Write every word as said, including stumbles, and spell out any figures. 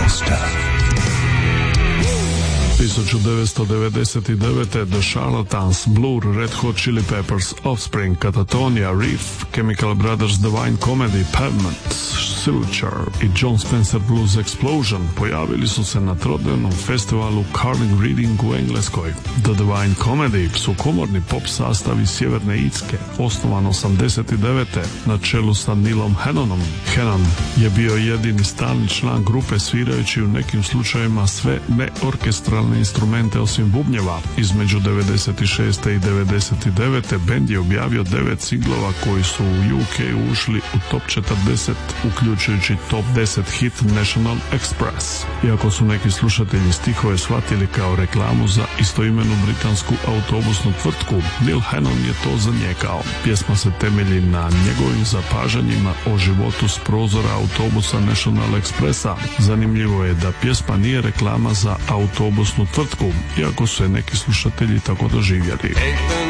faster. tisuću devetsto devedeset devete. The Charlatans, Blur, Red Hot Chili Peppers, Offspring, Katatonia, Reef, Chemical Brothers, Divine Comedy, Pavement, Silver i John Spencer Blues Explosion pojavili su se na trodnevnom festivalu Carnegie Reading u Engleskoj. The Divine Comedy su komorni pop sastav iz Sjeverne Irske, osnovan osamdeset devete na čelu sa Neilom Hannonom. Hannon je bio jedini stalni član grupe, svirajući u nekim slučajevima sve neorkestralne instrumente osim bubnjeva. Između devedeset šeste i devedeset devete bend je objavio devet singlova koji su u U K ušli u top četrdeset, uključujući top deset hit National Express. Iako su neki slušatelji stihove shvatili kao reklamu za istoimenu britansku autobusnu tvrtku, Neil Hannon je to zanijekao. Pjesma se temelji na njegovim zapažanjima o životu s prozora autobusa National Expressa. Zanimljivo je da pjesma nije reklama za autobusnu tvrtku, iako su je neki slušatelji tako doživjeli.